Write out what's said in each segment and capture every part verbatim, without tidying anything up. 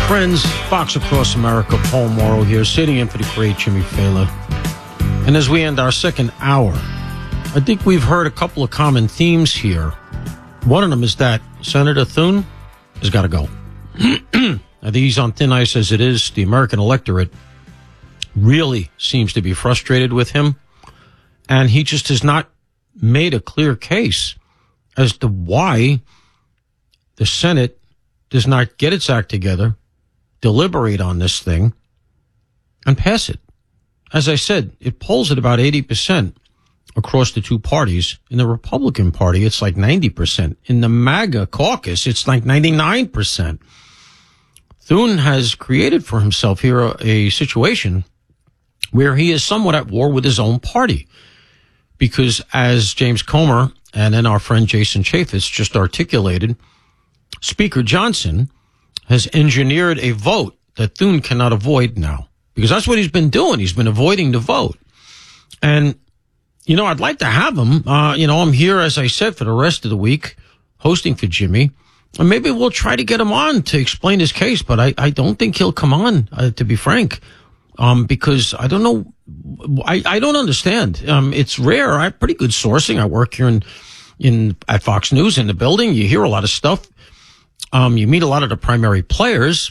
Friends, Fox Across America, Paul Morrow here, sitting in for the great Jimmy Fallon. And as we end our second hour, I think we've heard a couple of common themes here. One of them is that Senator Thune has got to go. I think he's on thin ice as it is. The American electorate really seems to be frustrated with him, and he just has not made a clear case as to why the Senate does not get its act together, deliberate on this thing, and pass it. As I said, it polls at about eighty percent across the two parties. In the Republican Party, it's like ninety percent. In the MAGA caucus, it's like ninety-nine percent. Thune has created for himself here a, a situation where he is somewhat at war with his own party. Because as James Comer and then our friend Jason Chaffetz just articulated, Speaker Johnson has engineered a vote that Thune cannot avoid now. Because that's what he's been doing. He's been avoiding the vote. And, you know, I'd like to have him. Uh, you know, I'm here, as I said, for the rest of the week, hosting for Jimmy. And maybe we'll try to get him on to explain his case. But I, I don't think he'll come on, uh, to be frank, um, because I don't know. I, I don't understand. Um, it's rare. I have pretty good sourcing. I work here in, in at Fox News in the building. You hear a lot of stuff. Um, you meet a lot of the primary players.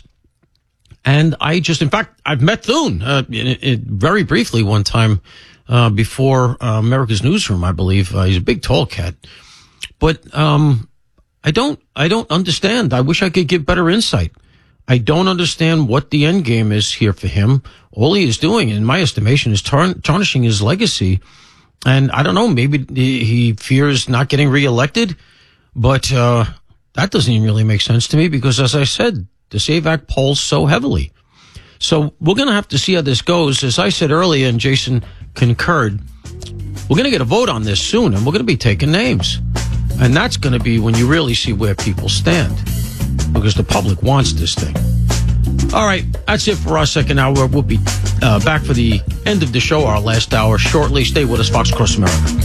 And I just, in fact, I've met Thune uh, it, it, very briefly one time uh, before uh, America's Newsroom, I believe. Uh, he's a big, tall cat. But um, I don't, I don't understand. I wish I could give better insight. I don't understand what the end game is here for him. All he is doing, in my estimation, is tarn- tarnishing his legacy. And I don't know, maybe he fears not getting reelected, but uh, that doesn't even really make sense to me because, as I said, the SAVE Act polls so heavily. So we're going to have to see how this goes. As I said earlier, and Jason concurred, we're going to get a vote on this soon, and we're going to be taking names. And that's going to be when you really see where people stand, because the public wants this thing. All right, that's it for our second hour. We'll be uh, back for the end of the show, our last hour, shortly. Stay with us, Fox Across America.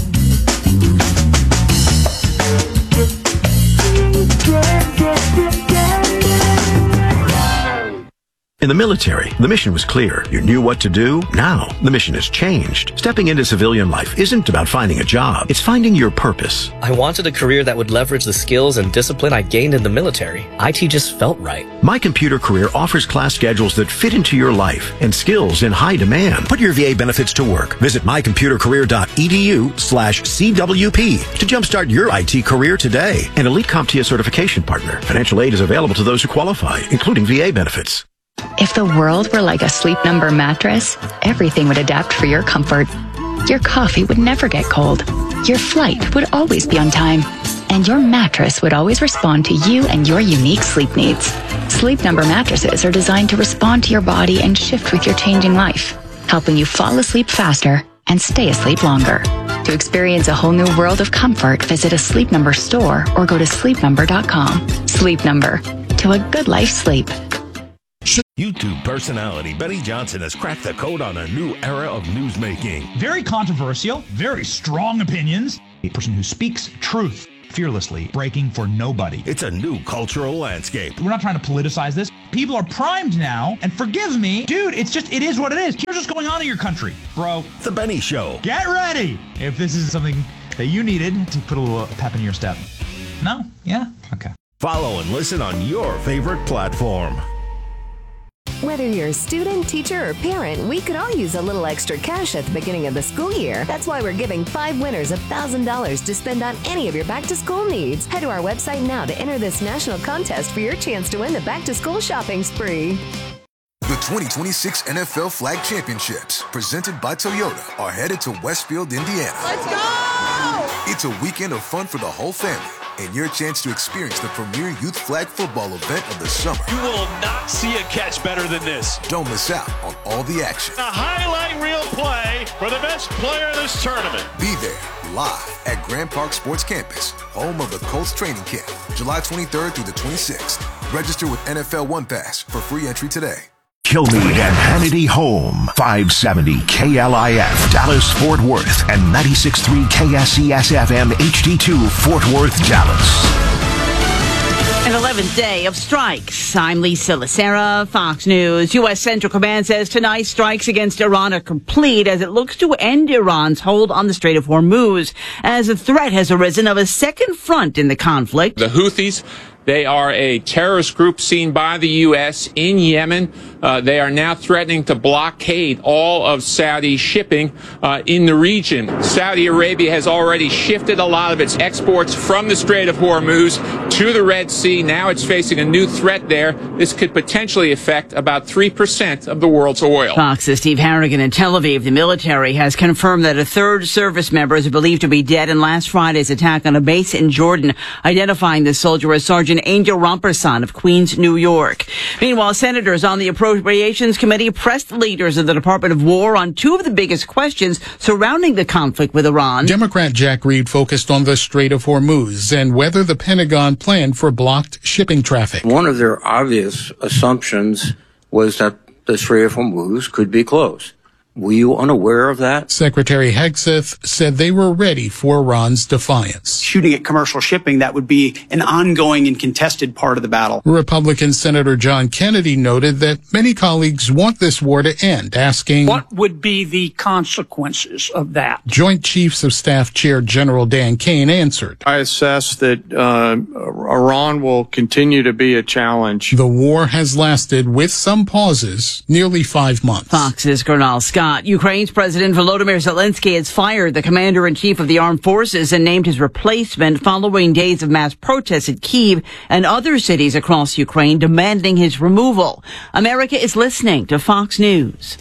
In the military, the mission was clear. You knew what to do. Now, the mission has changed. Stepping into civilian life isn't about finding a job. It's finding your purpose. I wanted a career that would leverage the skills and discipline I gained in the military. I T just felt right. My Computer Career offers class schedules that fit into your life and skills in high demand. Put your V A benefits to work. Visit mycomputercareer.edu slash CWP to jumpstart your I T career today. An Elite CompTIA certification partner. Financial aid is available to those who qualify, including V A benefits. If the world were like a Sleep Number mattress, everything would adapt for your comfort. Your coffee would never get cold. Your flight would always be on time. And your mattress would always respond to you and your unique sleep needs. Sleep Number mattresses are designed to respond to your body and shift with your changing life, helping you fall asleep faster and stay asleep longer. To experience a whole new world of comfort, visit a Sleep Number store or go to sleep number dot com. Sleep Number. To a good life sleep. YouTube personality Benny Johnson has cracked the code on a new era of newsmaking. Very controversial, very strong opinions. A person who speaks truth fearlessly, breaking for nobody. It's a new cultural landscape. We're not trying to politicize this. People are primed now, and forgive me, dude, it's just, it is what it is. Here's what's going on in your country, bro. The Benny Show. Get ready if this is something that you needed to put a little pep in your step. No? Yeah? Okay. Follow and listen on your favorite platform. Whether you're a student, teacher, or parent, we could all use a little extra cash at the beginning of the school year. That's why we're giving five winners one thousand dollars to spend on any of your back-to-school needs. Head to our website now to enter this national contest for your chance to win the back-to-school shopping spree. The twenty twenty-six N F L Flag Championships, presented by Toyota, are headed to Westfield, Indiana. Let's go! It's a weekend of fun for the whole family, and your chance to experience the premier youth flag football event of the summer. You will not see a catch better than this. Don't miss out on all the action. A highlight reel play for the best player of this tournament. Be there live at Grand Park Sports Campus, home of the Colts training camp, July twenty-third through the twenty-sixth. Register with N F L One Pass for free entry today. Kilmeade and Hannity home. five seventy K L I F, Dallas, Fort Worth, and ninety-six point three K S E S F M H D two, Fort Worth, Dallas. An eleventh day of strikes. I'm Lisa Lacera, Fox News. U S. Central Command says tonight's strikes against Iran are complete as it looks to end Iran's hold on the Strait of Hormuz, as a threat has arisen of a second front in the conflict. The Houthis, they are a terrorist group seen by the U S in Yemen. Uh, they are now threatening to blockade all of Saudi shipping uh, in the region. Saudi Arabia has already shifted a lot of its exports from the Strait of Hormuz to the Red Sea. Now it's facing a new threat there. This could potentially affect about three percent of the world's oil. Fox's Steve Harrigan in Tel Aviv. The military has confirmed that a third service member is believed to be dead in last Friday's attack on a base in Jordan, identifying the soldier as Sergeant Angel Romperson of Queens, New York. Meanwhile, senators on the Appropriations Committee pressed leaders of the Department of War on two of the biggest questions surrounding the conflict with Iran. Democrat Jack Reed focused on the Strait of Hormuz and whether the Pentagon planned for blocked shipping traffic. One of their obvious assumptions was that the Strait of Hormuz could be closed. Were you unaware of that? Secretary Hegseth said they were ready for Iran's defiance. Shooting at commercial shipping, that would be an ongoing and contested part of the battle. Republican Senator John Kennedy noted that many colleagues want this war to end, asking, what would be the consequences of that? Joint Chiefs of Staff Chair General Dan Kane answered, I assess that uh, Iran will continue to be a challenge. The war has lasted, with some pauses, nearly five months. Fox's Gernal Scott. Ukraine's President Volodymyr Zelensky has fired the commander-in-chief of the armed forces and named his replacement following days of mass protests at Kyiv and other cities across Ukraine demanding his removal. America is listening to Fox News.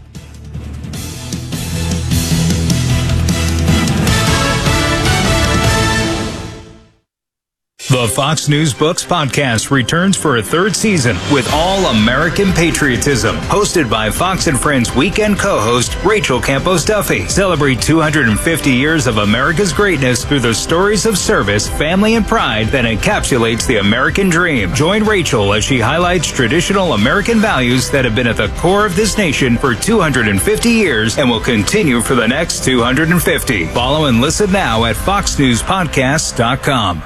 The Fox News Books podcast returns for a third season with all American patriotism. Hosted by Fox and Friends weekend co-host Rachel Campos Duffy. Celebrate two hundred fifty years of America's greatness through the stories of service, family, and pride that encapsulates the American dream. Join Rachel as she highlights traditional American values that have been at the core of this nation for two hundred fifty years and will continue for the next two hundred fifty. Follow and listen now at fox news podcasts dot com.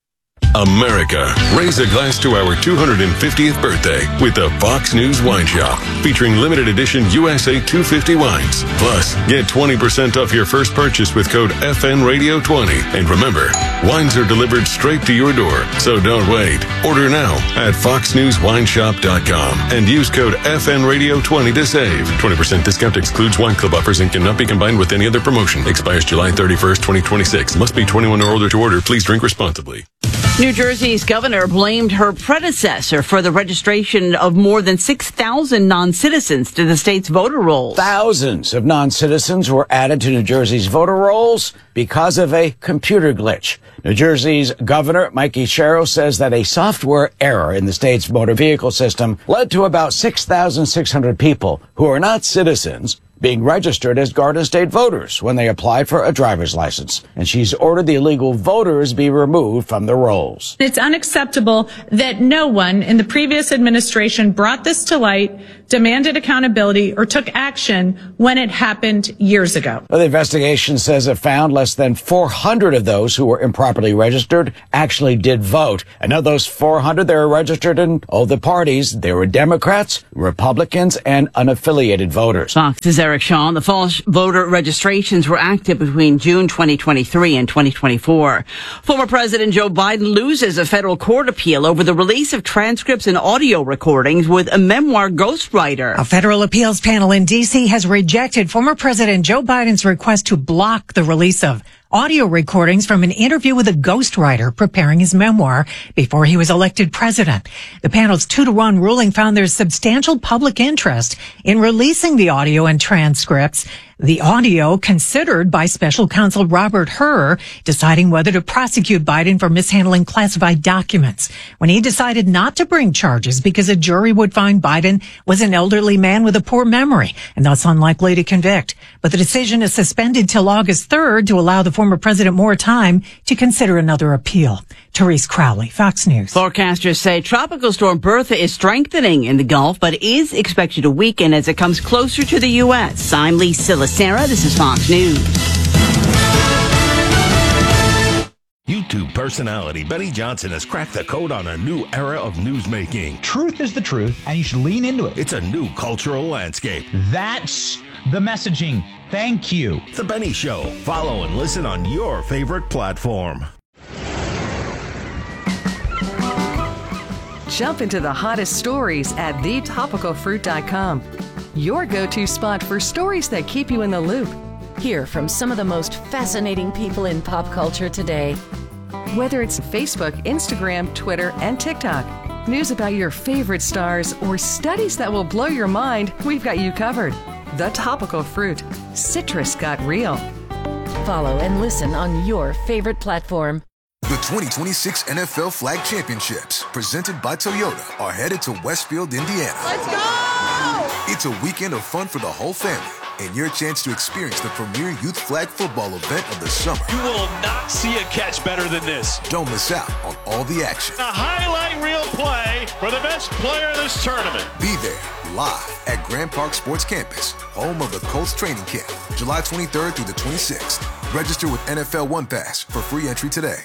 America, raise a glass to our two hundred fiftieth birthday with the Fox News Wine Shop, featuring limited edition U S A two fifty wines. Plus, get twenty percent off your first purchase with code F N Radio twenty. And remember, wines are delivered straight to your door, so don't wait. Order now at fox news wine shop dot com and use code F N Radio twenty to save. twenty percent discount excludes wine club offers and cannot be combined with any other promotion. Expires July thirty-first, twenty twenty-six. Must be twenty-one or older to order. Please drink responsibly. New Jersey's governor blamed her predecessor for the registration of more than six thousand non-citizens to the state's voter rolls. Thousands of non-citizens were added to New Jersey's voter rolls because of a computer glitch. New Jersey's governor, Mike Sherrill, says that a software error in the state's motor vehicle system led to about six thousand six hundred people who are not citizens being registered as Garden State voters when they applied for a driver's license. And she's ordered the illegal voters be removed from the rolls. It's unacceptable that no one in the previous administration brought this to light, demanded accountability, or took action when it happened years ago. The investigation says it found less than four hundred of those who were improperly registered actually did vote. And of those four hundred, they were registered in all the parties. They were Democrats, Republicans, and unaffiliated voters. Fox's Eric Shaw. The false voter registrations were active between June twenty twenty-three and twenty twenty-four. Former President Joe Biden loses a federal court appeal over the release of transcripts and audio recordings with a memoir ghostwriter. A federal appeals panel in D C has rejected former President Joe Biden's request to block the release of audio recordings from an interview with a ghostwriter preparing his memoir before he was elected president. The panel's two to one ruling found there's substantial public interest in releasing the audio and transcripts. The audio considered by special counsel Robert Hur, deciding whether to prosecute Biden for mishandling classified documents when he decided not to bring charges because a jury would find Biden was an elderly man with a poor memory and thus unlikely to convict. But the decision is suspended till August third to allow the former president more time to consider another appeal. Therese Crowley, Fox News. Forecasters say Tropical Storm Bertha is strengthening in the Gulf, but is expected to weaken as it comes closer to the U S. I'm Lisa Lacera. This is Fox News. YouTube personality Benny Johnson has cracked the code on a new era of newsmaking. Truth is the truth, and you should lean into it. It's a new cultural landscape. That's the messaging. Thank you. The Benny Show. Follow and listen on your favorite platform. Jump into the hottest stories at the topical fruit dot com. Your go-to spot for stories that keep you in the loop. Hear from some of the most fascinating people in pop culture today. Whether it's Facebook, Instagram, Twitter, and TikTok, news about your favorite stars, or studies that will blow your mind, we've got you covered. The Topical Fruit. Citrus got real. Follow and listen on your favorite platform. The twenty twenty-six N F L Flag Championships, presented by Toyota, are headed to Westfield, Indiana. Let's go! It's a weekend of fun for the whole family, and your chance to experience the premier youth flag football event of the summer. You will not see a catch better than this. Don't miss out on all the action. A highlight reel play for the best player in this tournament. Be there live at Grand Park Sports Campus, home of the Colts training camp, July twenty-third through the twenty-sixth. Register with N F L One Pass for free entry today.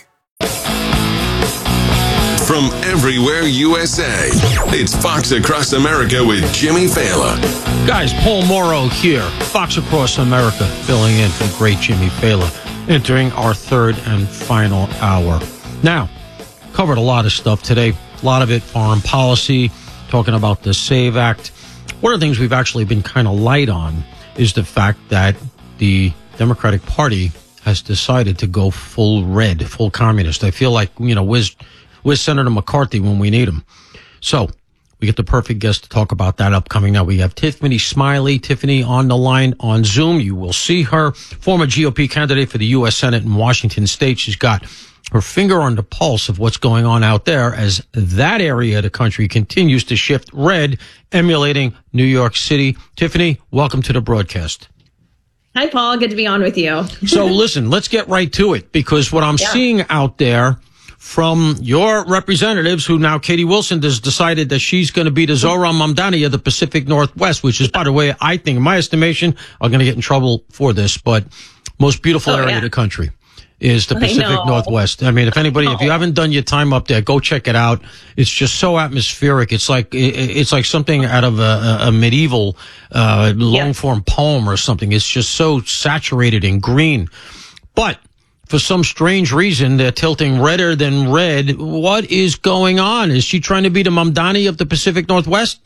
From everywhere U S A, it's Fox Across America with Jimmy Fallon. Guys, Paul Morrow here, Fox Across America, filling in for the great Jimmy Fallon, entering our third and final hour. Now, covered a lot of stuff today, a lot of it foreign policy, talking about the SAVE Act. One of the things we've actually been kind of light on is the fact that the Democratic Party has decided to go full red, full communist. I feel like, you know, where's, where's Senator McCarthy when we need him? So we get the perfect guest to talk about that upcoming now. We have Tiffany Smiley. Tiffany on the line on Zoom. You will see her. Former G O P candidate for the U S Senate in Washington State. She's got her finger on the pulse of what's going on out there as that area of the country continues to shift red, emulating New York City. Tiffany, welcome to the broadcast. Hi, Paul. Good to be on with you. So listen, let's get right to it, because what I'm yeah. seeing out there from your representatives, who now Katie Wilson has decided that she's going to be the Zohran Mamdani of the Pacific Northwest, which is, by the way, I think, in my estimation, I'm going to get in trouble for this, but most beautiful oh, area yeah. of the country is the Pacific Northwest. I mean, if anybody, if you haven't done your time up there, go check it out. It's just so atmospheric. It's like, it's like something out of a, a medieval, uh, long form poem or something. It's just so saturated in green. But for some strange reason, they're tilting redder than red. What is going on? Is she trying to be the Mamdani of the Pacific Northwest?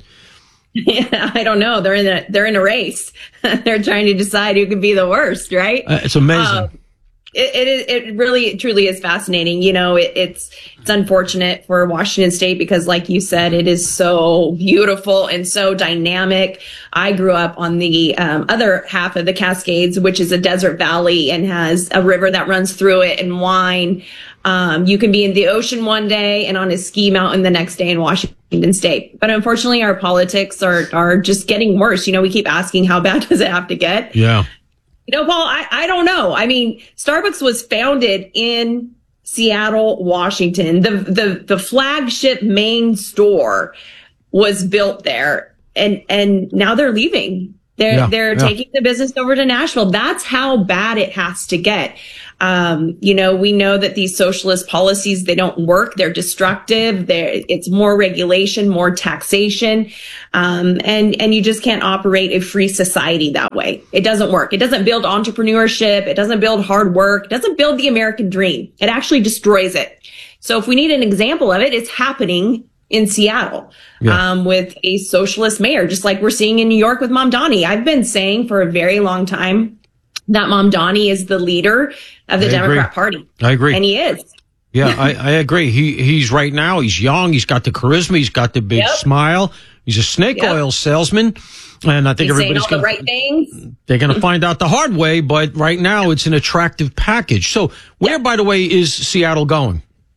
Yeah, I don't know. They're in a, they're in a race. They're trying to decide who could be the worst, right? Uh, it's amazing. Um, It, it is, it really, it truly is fascinating. You know, it, it's, it's unfortunate for Washington State because, like you said, it is so beautiful and so dynamic. I grew up on the um, other half of the Cascades, which is a desert valley and has a river that runs through it and wine. Um, you can be in the ocean one day and on a ski mountain the next day in Washington State. But unfortunately, our politics are, are just getting worse. You know, we keep asking, how bad does it have to get? Yeah. You know, Paul, I, I don't know. I mean, Starbucks was founded in Seattle, Washington. The, the, the flagship main store was built there, and, and now they're leaving. They're, yeah, they're yeah. taking the business over to Nashville. That's how bad it has to get. Um, you know, we know that these socialist policies, they don't work. They're destructive. They're, it's more regulation, more taxation. Um, and, and you just can't operate a free society that way. It doesn't work. It doesn't build entrepreneurship. It doesn't build hard work. It doesn't build the American dream. It actually destroys it. So if we need an example of it, it's happening in Seattle, yeah. um, with a socialist mayor, just like we're seeing in New York with Mamdani. I've been saying for a very long time that Mamdani is the leader of the I Democrat agree. Party. I agree. And he is. Yeah, I, I agree. He He's right now, he's young. He's got the charisma. He's got the big yep. smile. He's a snake yep. oil salesman. And I think he's everybody's going the right things. They're going to find out the hard way. But right now, it's an attractive package. So where, yep. by the way, is Seattle going?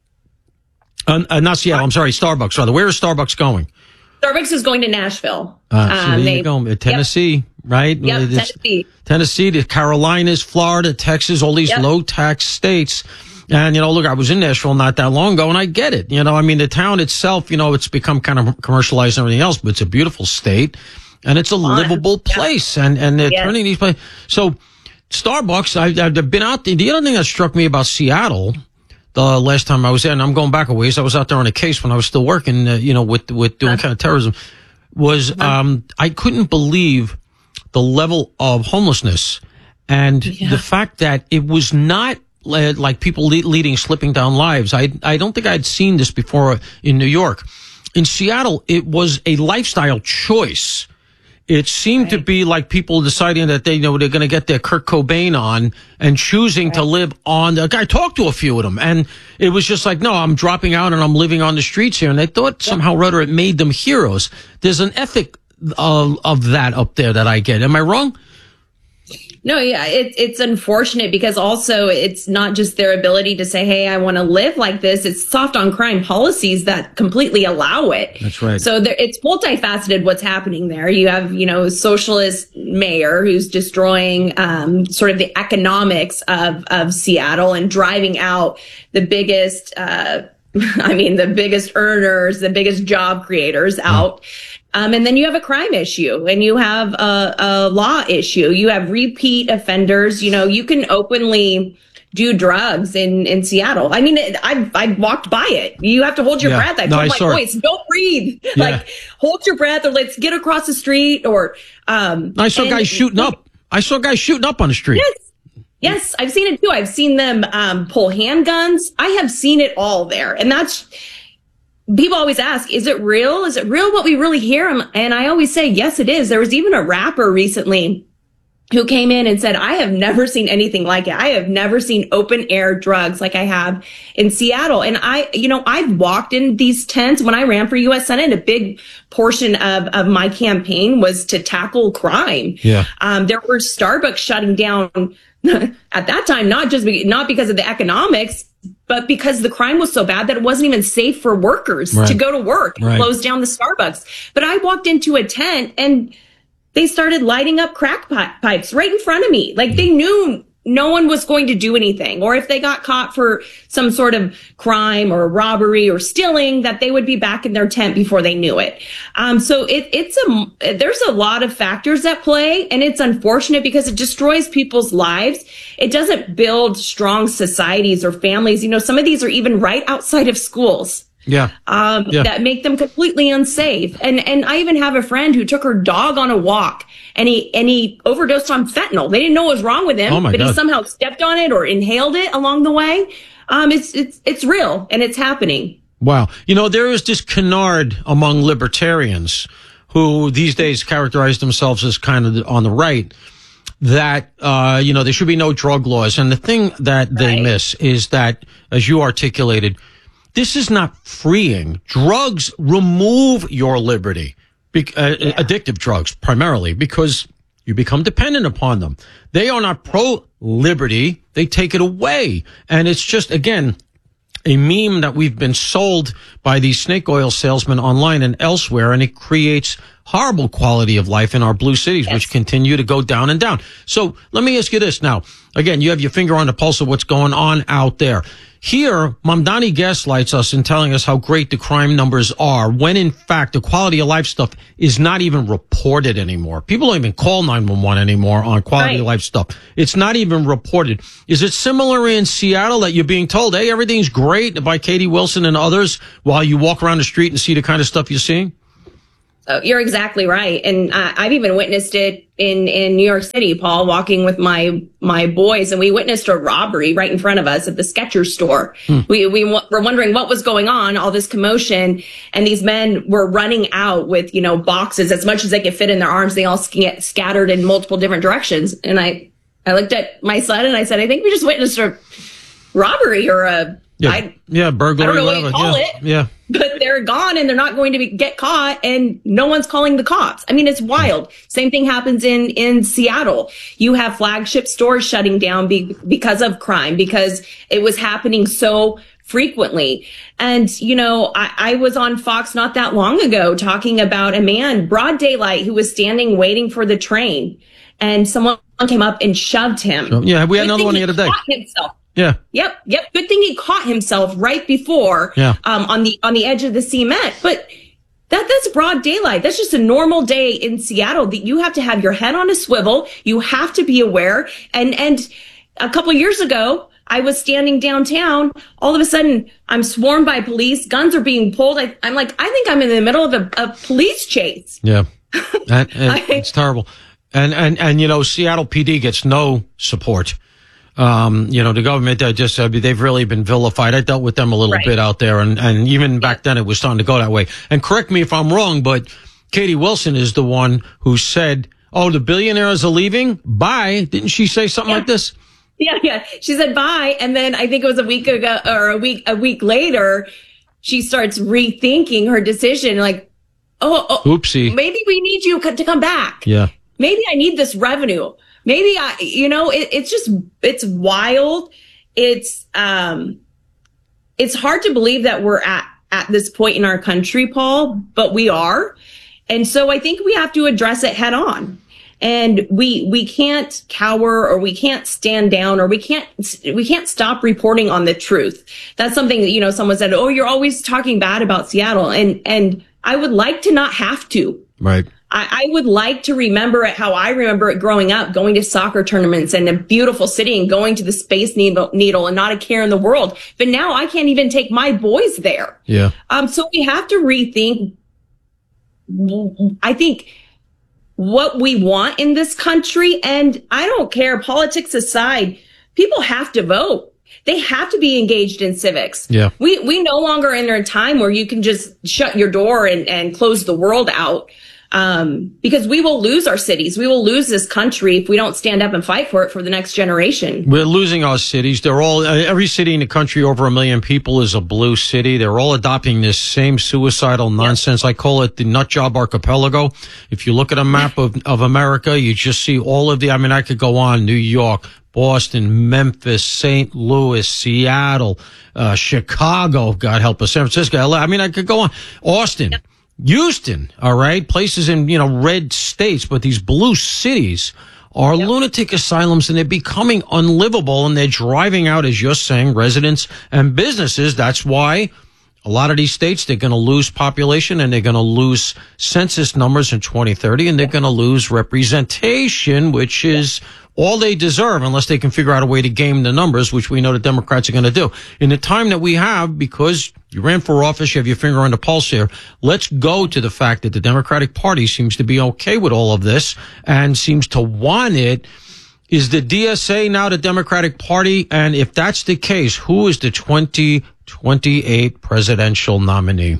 Uh, uh, not Seattle. I'm sorry, Starbucks, rather. Where is Starbucks going? Starbucks is going to Nashville. Uh, so um, there they, you go. Tennessee, yep. right? Yep, uh, Tennessee. Tennessee, the Carolinas, Florida, Texas, all these yep. low-tax states. And, you know, look, I was in Nashville not that long ago, and I get it. You know, I mean, the town itself, you know, it's become kind of commercialized and everything else, but it's a beautiful state, and it's a Fun. livable place. Yeah. And, and they're yes. turning these places. So Starbucks, I, I've been out there. The other thing that struck me about Seattle, the last time I was there, and I'm going back a ways. I was out there on a case when I was still working, uh, you know, with with doing counterterrorism. Was um, I couldn't believe the level of homelessness and yeah. the fact that it was not like people le- leading slipping down lives. I I don't think I'd seen this before in New York. In Seattle, it was a lifestyle choice. It seemed right. to be like people deciding that they you know they're going to get their Kurt Cobain on and choosing right. to live on. The, I talked to a few of them, and it was just like, no, I'm dropping out and I'm living on the streets here. And they thought yeah. somehow or other it made them heroes. There's an ethic of, of that up there that I get. Am I wrong? No, yeah, it, it's unfortunate because also it's not just their ability to say, hey, I want to live like this. It's soft on crime policies that completely allow it. That's right. So there, it's multifaceted what's happening there. You have, you know, a socialist mayor who's destroying um, sort of the economics of, of Seattle and driving out the biggest, uh, I mean, the biggest earners, the biggest job creators out. Mm. Um, and then you have a crime issue and you have a, a law issue. You have repeat offenders. You know, you can openly do drugs in, in Seattle. I mean, I've, I've walked by it. You have to hold your yeah. breath. I've no, told I my boys, don't breathe. Yeah. Like, hold your breath or let's get across the street or, um, I saw and, guys shooting up. I saw guys shooting up on the street. Yes. Yes. I've seen it too. I've seen them, um, pull handguns. I have seen it all there. And that's, people always ask, is it real? Is it real what we really hear? And I always say, yes, it is. There was even a rapper recently who came in and said, I have never seen anything like it. I have never seen open air drugs like I have in Seattle. And I, you know, I've walked in these tents when I ran for U S Senate. A big portion of, of my campaign was to tackle crime. Yeah. Um, there were Starbucks shutting down at that time, not just be, not because of the economics, but because the crime was so bad that it wasn't even safe for workers right. to go to work and right. close down the Starbucks. But I walked into a tent and they started lighting up crack pi- pipes right in front of me. Like mm. they knew no one was going to do anything. Or if they got caught for some sort of crime or robbery or stealing, that they would be back in their tent before they knew it. Um, so it, it's a, there's a lot of factors at play, and it's unfortunate because it destroys people's lives. It doesn't build strong societies or families. You know, some of these are even right outside of schools. Yeah. Um, yeah. that make them completely unsafe. And, and I even have a friend who took her dog on a walk and he, and he overdosed on fentanyl. They didn't know what was wrong with him, oh my but God. he somehow stepped on it or inhaled it along the way. Um, it's, it's, it's real and it's happening. Wow. You know, there is this canard among libertarians who these days characterize themselves as kind of on the right that, uh, you know, there should be no drug laws. And the thing that they right. miss is that, as you articulated, this is not freeing. Drugs remove your liberty, Be- uh, yeah. addictive drugs primarily, because you become dependent upon them. They are not pro-liberty. They take it away. And it's just, again, a meme that we've been sold by these snake oil salesmen online and elsewhere, and it creates horrible quality of life in our blue cities, yes. which continue to go down and down. So let me ask you this now. Again, you have your finger on the pulse of what's going on out there. Here, Mamdani gaslights us in telling us how great the crime numbers are, when in fact the quality of life stuff is not even reported anymore. People don't even call nine one one anymore on quality right. of life stuff. It's not even reported. Is it similar in Seattle that you're being told, hey, everything's great by Katie Wilson and others, while you walk around the street and see the kind of stuff you're seeing? Oh, you're exactly right. And uh, I've even witnessed it in, in New York City, Paul, walking with my, my boys, and we witnessed a robbery right in front of us at the Skechers store. Hmm. We, we w- were wondering what was going on, all this commotion, and these men were running out with, you know, boxes as much as they could fit in their arms. They all sc- scattered in multiple different directions. And I, I looked at my son and I said, I think we just witnessed a robbery or a, yeah, I, yeah, burglary, I don't know whatever. what you call yeah. it. Yeah. But they're gone and they're not going to be, get caught, and no one's calling the cops. I mean, it's wild. Same thing happens in, in Seattle. You have flagship stores shutting down be, because of crime, because it was happening so frequently. And, you know, I, I was on Fox not that long ago talking about a man, broad daylight, who was standing waiting for the train, and someone came up and shoved him. So, yeah, we had another one the other day. Himself. Yeah. Yep. Yep. Good thing he caught himself right before, yeah. um, on the, on the edge of the cement. But that, that's broad daylight. That's just a normal day in Seattle, that you have to have your head on a swivel. You have to be aware. And, and a couple of years ago, I was standing downtown. All of a sudden, I'm swarmed by police. Guns are being pulled. I, I'm like, I think I'm in the middle of a, a police chase. Yeah, and, and it's terrible. And, and, and, you know, Seattle P D gets no support. Um, you know, the government, uh, just, uh, they've really been vilified. I dealt with them a little Right. bit out there. And, and even back then, it was starting to go that way. And correct me if I'm wrong, but Katie Wilson is the one who said, oh, the billionaires are leaving? Bye. Didn't she say something Yeah. like this? Yeah, yeah. She said bye, and then I think it was a week ago or a week a week later, she starts rethinking her decision. Like, oh, oh Oopsie. maybe we need you co- to come back. Yeah. Maybe I need this revenue. Maybe I, you know, it, it's just it's wild. It's um, it's hard to believe that we're at at this point in our country, Paul, but we are, and so I think we have to address it head on. And we, we can't cower or we can't stand down or we can't, we can't stop reporting on the truth. That's something that, you know, someone said, oh, you're always talking bad about Seattle. And, and I would like to not have to. Right. I, I would like to remember it how I remember it growing up, going to soccer tournaments and a beautiful city and going to the Space Needle, needle and not a care in the world. But now I can't even take my boys there. Yeah. Um, so we have to rethink, I think, what we want in this country. And I don't care, politics aside, people have to vote. They have to be engaged in civics. Yeah. We, we no longer enter a time where you can just shut your door and, and close the world out. Um, because we will lose our cities. We will lose this country if we don't stand up and fight for it for the next generation. We're losing our cities. They're all, every city in the country over a million people is a blue city. They're all adopting this same suicidal nonsense. I call it the nut job archipelago. If you look at a map of, of America, you just see all of the, I mean, I could go on, New York, Boston, Memphis, Saint Louis, Seattle, uh, Chicago, God help us, San Francisco, L A. I mean, I could go on, Austin. Yep. Houston, all right, places in, you know, red states, but these blue cities are yep. lunatic asylums, and they're becoming unlivable, and they're driving out, as you're saying, residents and businesses. That's why a lot of these states, they're going to lose population, and they're going to lose census numbers in twenty thirty, and they're going to lose representation, which is all they deserve, unless they can figure out a way to game the numbers, which we know the Democrats are going to do. In the time that we have, because you ran for office, you have your finger on the pulse here, let's go to the fact that the Democratic Party seems to be okay with all of this and seems to want it. Is the D S A now the Democratic Party? And if that's the case, who is the twenty twenty-eight presidential nominee?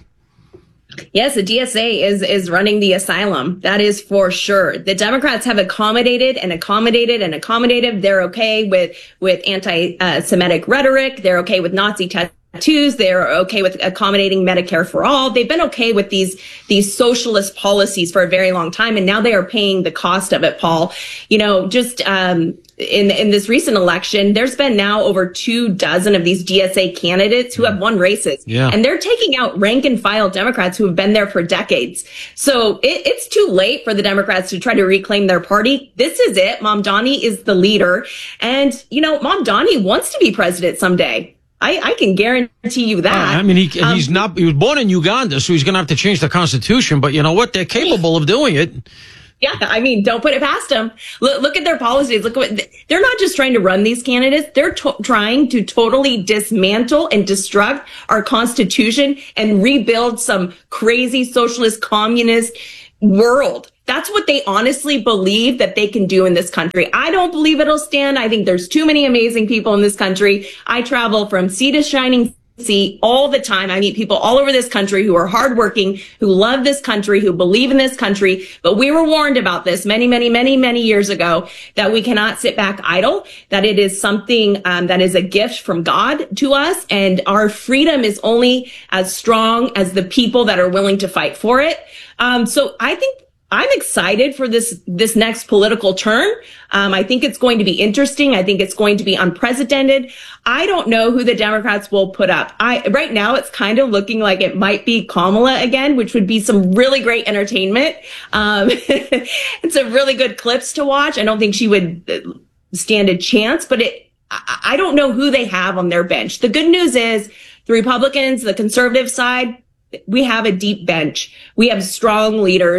Yes, the D S A is is running the asylum. That is for sure. The Democrats have accommodated and accommodated and accommodated. They're okay with with anti-Semitic rhetoric. They're okay with Nazi tattoos. They're okay with accommodating Medicare for all. They've been okay with these these socialist policies for a very long time, and now they are paying the cost of it, Paul. You know, just um in in this recent election, there's been now over two dozen of these D S A candidates who have won races. Yeah. And they're taking out rank and file Democrats who have been there for decades. So it, it's too late for the Democrats to try to reclaim their party. This is it. Mamdani is the leader. And, you know, Mamdani wants to be president someday. I, I can guarantee you that. Uh, I mean, he, um, he's not, he was born in Uganda, so he's going to have to change the Constitution. But you know what? They're capable of doing it. Yeah, I mean, don't put it past them. Look, look at their policies. Look at what they're not just trying to run these candidates. They're to- trying to totally dismantle and destruct our Constitution and rebuild some crazy socialist communist world. That's what they honestly believe that they can do in this country. I don't believe it'll stand. I think there's too many amazing people in this country. I travel from sea to shining sea all the time. I meet people all over this country who are hardworking, who love this country, who believe in this country. But we were warned about this many, many, many, many years ago, that we cannot sit back idle, that it is something um, that is a gift from God to us. And our freedom is only as strong as the people that are willing to fight for it. Um, so I think I'm excited for this, this next political turn. Um, I think it's going to be interesting. I think it's going to be unprecedented. I don't know who the Democrats will put up. I, right now it's kind of looking like it might be Kamala again, which would be some really great entertainment. Um, and some really good clips to watch. I don't think she would stand a chance, but it, I, I don't know who they have on their bench. The good news is the Republicans, the conservative side, we have a deep bench. We have strong leaders.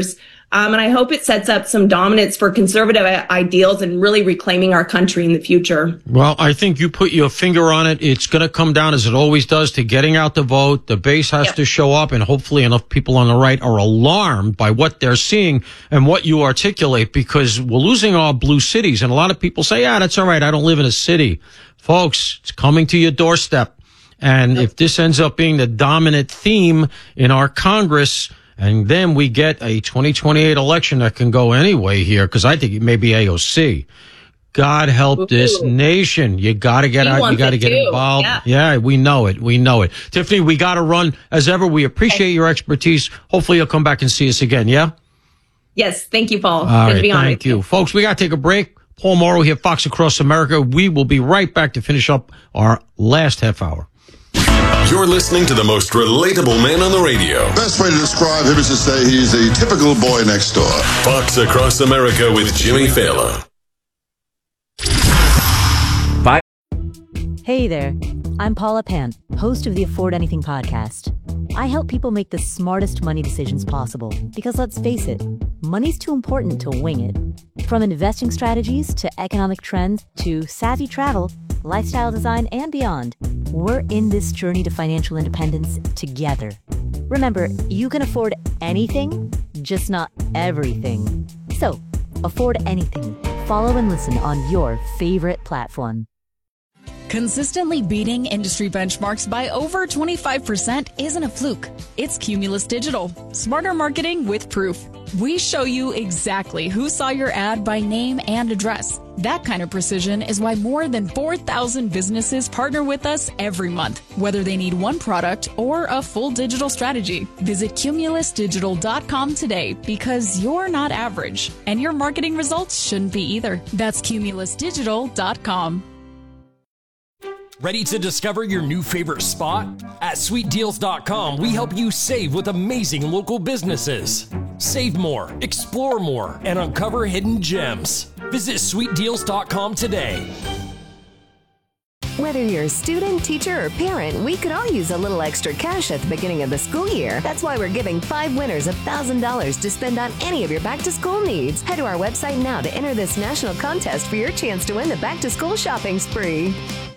Um, and I hope it sets up some dominance for conservative ideals and really reclaiming our country in the future. Well, I think you put your finger on it. It's going to come down, as it always does, to getting out the vote. The base has yep. to show up, and hopefully enough people on the right are alarmed by what they're seeing and what you articulate, because we're losing our blue cities. And a lot of people say, yeah, that's all right. I don't live in a city. Folks, it's coming to your doorstep. And yep. if this ends up being the dominant theme in our Congress, and then we get a twenty twenty-eight election that can go anyway here, because I think it may be A O C. God help Ooh. this nation. You got to get he out. You got to get too. involved. Yeah. yeah, we know it. We know it. Tiffany, we got to run. As ever, we appreciate your expertise. Hopefully you'll come back and see us again, yeah? Yes. Thank you, Paul. All Good right, to be on thank you. you. Folks, we got to take a break. Paul Morrow here, Fox Across America. We will be right back to finish up our last half hour. You're listening to the most relatable man on the radio. Best way to describe him is to say he's a typical boy next door. Fox Across America with Jimmy Fallon. Bye. Hey there. I'm Paula Pan, host of the Afford Anything podcast. I help people make the smartest money decisions possible because, let's face it, money's too important to wing it. From investing strategies to economic trends to savvy travel, lifestyle design, and beyond, we're in this journey to financial independence together. Remember, you can afford anything, just not everything. So, afford anything. Follow and listen on your favorite platform. Consistently beating industry benchmarks by over twenty-five percent isn't a fluke. It's Cumulus Digital. Smarter marketing with proof. We show you exactly who saw your ad by name and address. That kind of precision is why more than four thousand businesses partner with us every month, whether they need one product or a full digital strategy. Visit cumulus digital dot com today, because you're not average, and your marketing results shouldn't be either. That's cumulus digital dot com. Ready to discover your new favorite spot? At sweet deals dot com, we help you save with amazing local businesses. Save more, explore more, and uncover hidden gems. Visit sweet deals dot com today. Whether you're a student, teacher, or parent, we could all use a little extra cash at the beginning of the school year. That's why we're giving five winners one thousand dollars to spend on any of your back-to-school needs. Head to our website now to enter this national contest for your chance to win the back-to-school shopping spree.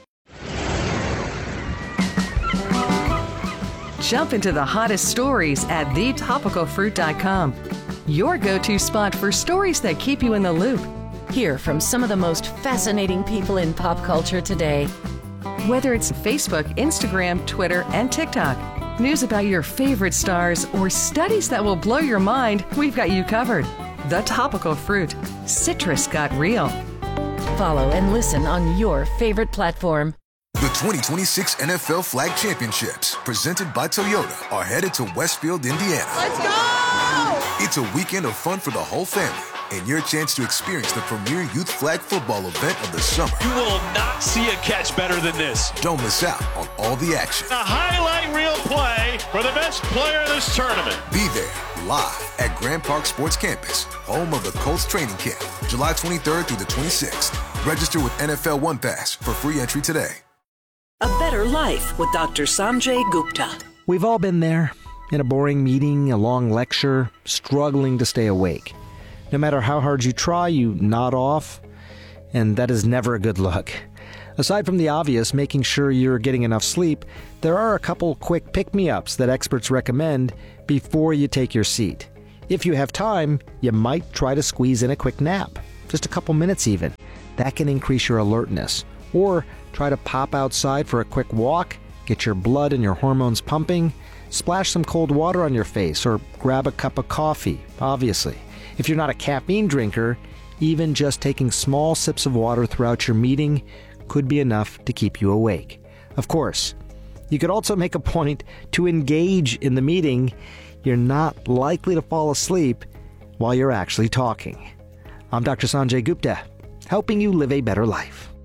Jump into the hottest stories at the topical fruit dot com. Your go-to spot for stories that keep you in the loop. Hear from some of the most fascinating people in pop culture today. Whether it's Facebook, Instagram, Twitter, and TikTok, news about your favorite stars, or studies that will blow your mind, we've got you covered. The Topical Fruit. Citrus got real. Follow and listen on your favorite platform. The twenty twenty-six N F L Flag Championships, presented by Toyota, are headed to Westfield, Indiana. Let's go! It's a weekend of fun for the whole family, and your chance to experience the premier youth flag football event of the summer. You will not see a catch better than this. Don't miss out on all the action. A highlight reel play for the best player in this tournament. Be there, live at Grand Park Sports Campus, home of the Colts training camp, July twenty-third through the twenty-sixth. Register with N F L One Pass for free entry today. A Better Life with Doctor Sanjay Gupta. We've all been there, in a boring meeting, a long lecture, struggling to stay awake. No matter how hard you try, you nod off, and that is never a good look. Aside from the obvious, making sure you're getting enough sleep, there are a couple quick pick-me-ups that experts recommend before you take your seat. If you have time, you might try to squeeze in a quick nap, just a couple minutes even. That can increase your alertness. Or try to pop outside for a quick walk, get your blood and your hormones pumping, splash some cold water on your face, or grab a cup of coffee, obviously. If you're not a caffeine drinker, even just taking small sips of water throughout your meeting could be enough to keep you awake. Of course, you could also make a point to engage in the meeting. You're not likely to fall asleep while you're actually talking. I'm Doctor Sanjay Gupta, helping you live a better life.